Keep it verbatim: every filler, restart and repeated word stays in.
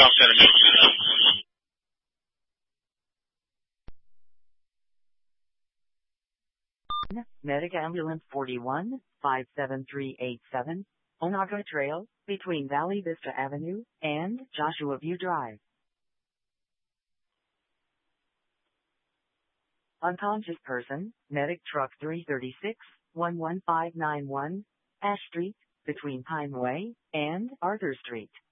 all set. Medic Ambulance forty-one, five seven three eight seven, Onaga Trail, between Valley Vista Avenue and Joshua View Drive. Unconscious person, Medic Truck three thirty-six, one one five nine one, Ash Street, between Pineway and Arthur Street.